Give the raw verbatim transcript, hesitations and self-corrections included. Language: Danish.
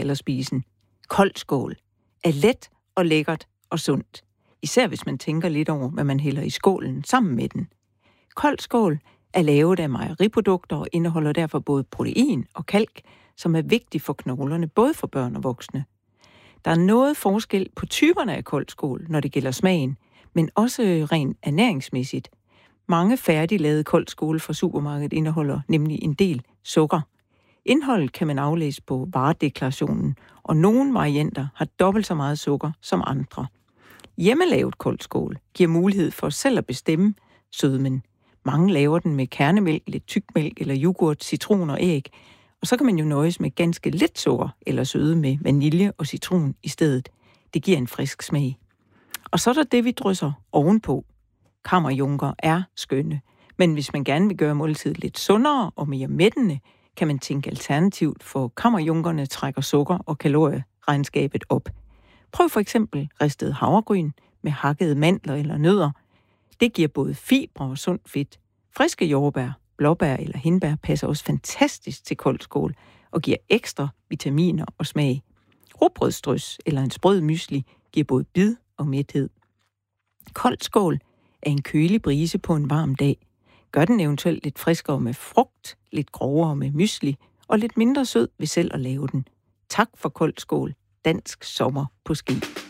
skallerspisen. Koldskål er let og lækkert og sundt. Især hvis man tænker lidt over, hvad man hælder i skålen sammen med den. Koldskål er lavet af mejeriprodukter og indeholder derfor både protein og kalk, som er vigtigt for knoglerne, både for børn og voksne. Der er noget forskel på typerne af koldskål, når det gælder smagen, men også rent ernæringsmæssigt. Mange færdiglavede koldskåle fra supermarkedet indeholder nemlig en del sukker. Indholdet kan man aflæse på varedeklarationen, og nogle varianter har dobbelt så meget sukker som andre. Hjemmelavet koldskål giver mulighed for selv at bestemme sødmen. Mange laver den med kernemælk, lidt tykmælk eller yoghurt, citron og æg. Og så kan man jo nøjes med ganske lidt sukker eller søde med vanilje og citron i stedet. Det giver en frisk smag. Og så er der det, vi drysser ovenpå. Kammerjunker er skønne. Men hvis man gerne vil gøre måltidet lidt sundere og mere mættende, kan man tænke alternativt, for kammerjunkerne trækker sukker og kalorieregnskabet op. Prøv for eksempel ristet havregryn med hakkede mandler eller nødder. Det giver både fibre og sundt fedt. Friske jordbær, blåbær eller hindbær passer også fantastisk til koldskål og giver ekstra vitaminer og smag. Rugbrødsdrys eller en sprød mysli giver både bid og mæthed. Koldskål er en kølig brise på en varm dag. Gør den eventuelt lidt friskere med frugt, lidt grovere med mysli og lidt mindre sød ved selv at lave den. Tak for koldskål. Dansk sommer på ski.